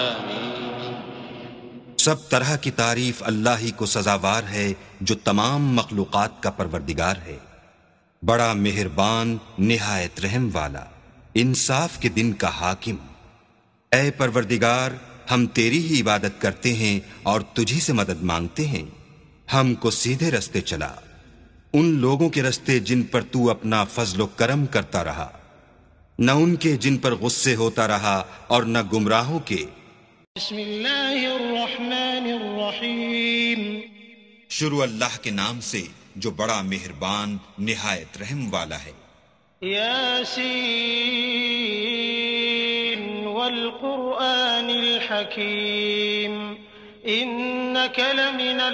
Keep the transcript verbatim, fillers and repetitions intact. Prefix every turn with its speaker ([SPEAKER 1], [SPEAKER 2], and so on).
[SPEAKER 1] सब तरह की तारीफ अल्लाह ही को सजावार है जो तमाम मखलूकात का परवरदिगार है, बड़ा मेहरबान निहायत रहम वाला, इंसाफ के दिन का हाकिम। ऐ परवरदिगार, हम तेरी ही इबादत करते हैं और तुझी से मदद मांगते हैं। हमको सीधे रस्ते चला, उन लोगों के रस्ते जिन पर तू अपना फजलो करम करता रहा, न उनके जिन पर गुस्से होता रहा और न गुमराहों के। शुरू अल्लाह के नाम से जो बड़ा मेहरबान निहायत रहम वाला है।
[SPEAKER 2] यासीन वल कुरआनिल हकीम इन्नका लमिनल